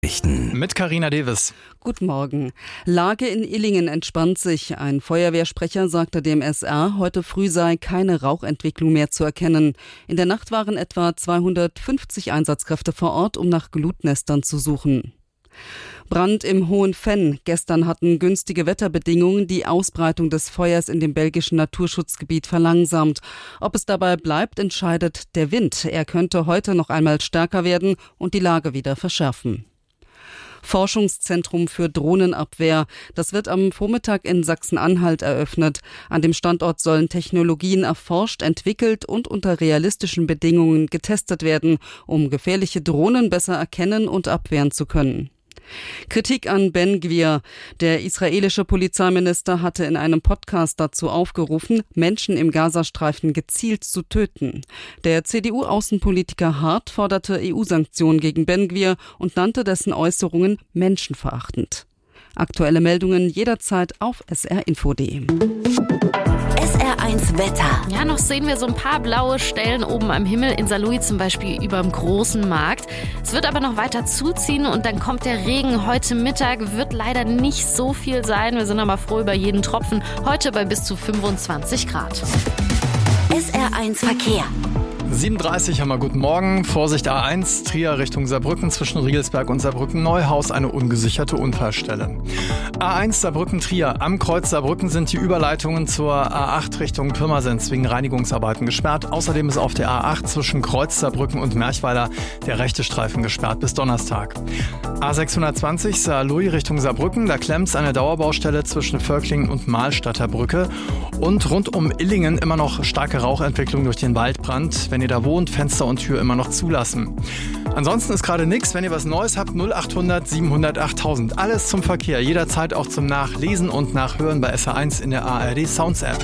Mit Carina Davis. Guten Morgen. Lage in Illingen entspannt sich. Ein Feuerwehrsprecher sagte dem SR, heute früh sei keine Rauchentwicklung mehr zu erkennen. In der Nacht waren etwa 250 Einsatzkräfte vor Ort, um nach Glutnestern zu suchen. Brand im Hohen Venn. Gestern hatten günstige Wetterbedingungen die Ausbreitung des Feuers in dem belgischen Naturschutzgebiet verlangsamt. Ob es dabei bleibt, entscheidet der Wind. Er könnte heute noch einmal stärker werden und die Lage wieder verschärfen. Forschungszentrum für Drohnenabwehr. Das wird am Vormittag in Sachsen-Anhalt eröffnet. An dem Standort sollen Technologien erforscht, entwickelt und unter realistischen Bedingungen getestet werden, um gefährliche Drohnen besser erkennen und abwehren zu können. Kritik an Ben Gvir. Der israelische Polizeiminister hatte in einem Podcast dazu aufgerufen, Menschen im Gazastreifen gezielt zu töten. Der CDU-Außenpolitiker Hart forderte EU-Sanktionen gegen Ben Gvir und nannte dessen Äußerungen menschenverachtend. Aktuelle Meldungen jederzeit auf srinfo.de. SR1 Wetter. Ja, noch sehen wir so ein paar blaue Stellen oben am Himmel, in Saarlouis zum Beispiel über dem großen Markt. Es wird aber noch weiter zuziehen und dann kommt der Regen. Heute Mittag wird leider nicht so viel sein. Wir sind aber froh über jeden Tropfen. Heute bei bis zu 25 Grad. SR1 Verkehr. 7:30 haben wir, guten Morgen. Vorsicht A1, Trier Richtung Saarbrücken, zwischen Riegelsberg und Saarbrücken-Neuhaus eine ungesicherte Unfallstelle. A1 Saarbrücken-Trier, am Kreuz Saarbrücken sind die Überleitungen zur A8 Richtung Pirmasens wegen Reinigungsarbeiten gesperrt. Außerdem ist auf der A8 zwischen Kreuz Saarbrücken und Merchweiler der rechte Streifen gesperrt bis Donnerstag. A620 Saarlouis Richtung Saarbrücken, da klemmt's eine Dauerbaustelle zwischen Völklingen und Mahlstadter Brücke. Und rund um Illingen immer noch starke Rauchentwicklung durch den Waldbrand. Wenn ihr da wohnt, Fenster und Tür immer noch zulassen. Ansonsten ist gerade nichts. Wenn ihr was Neues habt, 0800 700 8000. Alles zum Verkehr, jederzeit auch zum Nachlesen und Nachhören bei SR1 in der ARD Sounds App.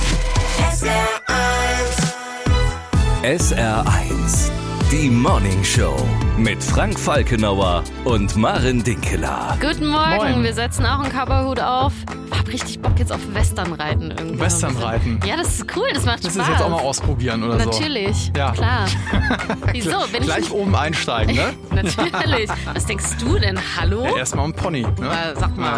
SR1, die Morning Show mit Frank Falkenauer und Maren Dinkeler. Guten Morgen, Moin. Wir setzen auch einen Cowboyhut auf. Hab richtig Bock jetzt auf Westernreiten irgendwie. Westernreiten? Ja, das ist cool, das macht Das Spaß. ist jetzt auch mal ausprobieren oder so. Natürlich, Ja. klar. Wieso? Bin Gleich oben einsteigen, ne? Natürlich. Was denkst du denn? Hallo? Ja, erstmal ein Pony, ne? Sag mal.